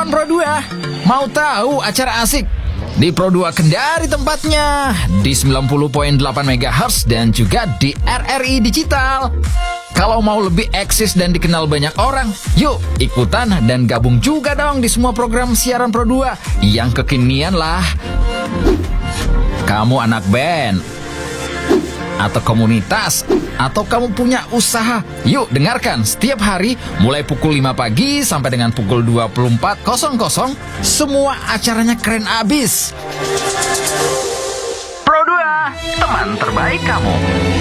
Siaran Pro 2. Mau tahu acara asik? Di Pro 2 Kendari tempatnya, di 90.8 MHz dan juga di RRI Digital. Kalau mau lebih eksis dan dikenal banyak orang, yuk ikutan dan gabung juga dong di semua program siaran Pro 2 yang kekinian lah. Kamu anak band atau komunitas, atau kamu punya usaha, yuk dengarkan setiap hari mulai pukul 5 pagi sampai dengan pukul 24.00. Semua acaranya keren abis. Pro 2, teman terbaik kamu.